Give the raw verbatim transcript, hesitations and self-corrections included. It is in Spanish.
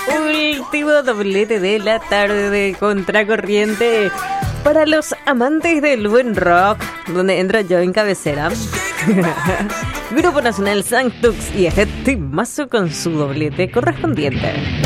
Último doblete de la tarde de Contracorriente para los amantes del buen rock, donde entro yo en cabecera. Grupo Nacional Sanctux y este timazo con su doblete correspondiente.